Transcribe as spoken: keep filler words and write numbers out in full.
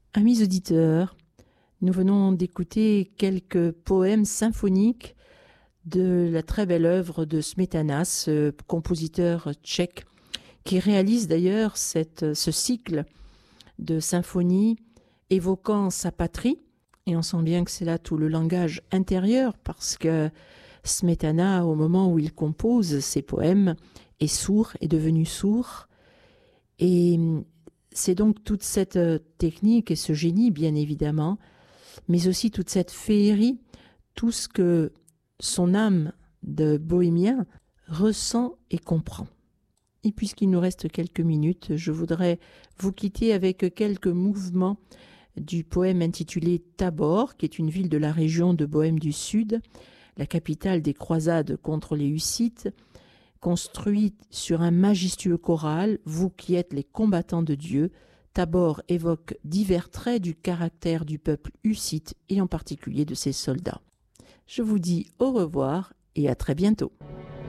Amis auditeurs, nous venons d'écouter quelques poèmes symphoniques de la très belle œuvre de Smetana, ce compositeur tchèque, qui réalise d'ailleurs cette, ce cycle de symphonies évoquant sa patrie. Et on sent bien que c'est là tout le langage intérieur, parce que Smetana, au moment où il compose ses poèmes, est sourd, est devenu sourd. Et c'est donc toute cette technique et ce génie, bien évidemment, mais aussi toute cette féerie, tout ce que son âme de bohémien ressent et comprend. Et puisqu'il nous reste quelques minutes, je voudrais vous quitter avec quelques mouvements du poème intitulé Tabor, qui est une ville de la région de Bohême du Sud, la capitale des croisades contre les Hussites, construit sur un majestueux choral, vous qui êtes les combattants de Dieu. Tabor évoque divers traits du caractère du peuple hussite et en particulier de ses soldats. Je vous dis au revoir et à très bientôt.